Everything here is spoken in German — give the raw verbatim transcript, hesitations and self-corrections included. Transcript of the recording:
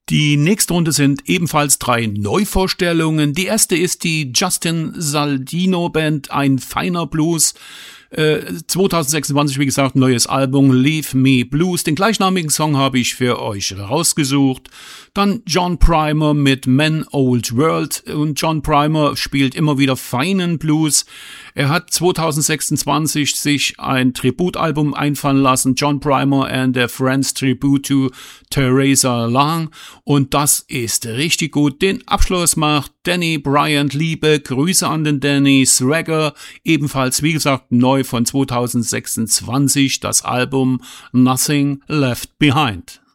Die nächste Runde sind ebenfalls drei Neuvorstellungen. Die erste ist die Justin Saldino Band, ein feiner Blues. Äh, zwanzig sechsundzwanzig, wie gesagt, neues Album Leave Me Blues. Den gleichnamigen Song habe ich für euch rausgesucht. Dann John Primer mit Man Old World. Und John Primer spielt immer wieder feinen Blues. Er hat zwanzig sechsundzwanzig sich ein Tributalbum einfallen lassen, John Primer and their Friends Tribute to Theresa Lang. Und das ist richtig gut. Den Abschluss macht Danny Bryant. Liebe Grüße an den Danny. Swagger, ebenfalls, wie gesagt, neu von zwanzig sechsundzwanzig, das Album Nothing Left Behind.